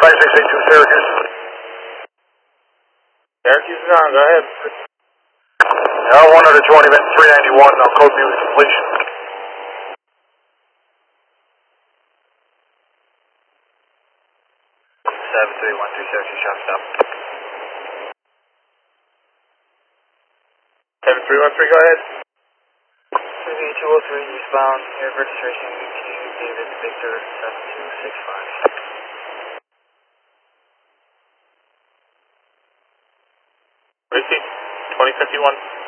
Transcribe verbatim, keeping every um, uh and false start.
five six eight two Syracuse. Syracuse is on, go ahead. L one under twenty, event three ninety-one, I'll code view completion. seven three one three Syracuse, shot stop. seven three one three, go ahead. C V two oh three, eastbound, air registration, E T, David Victor seven two six five. Gracie, twenty fifty-one.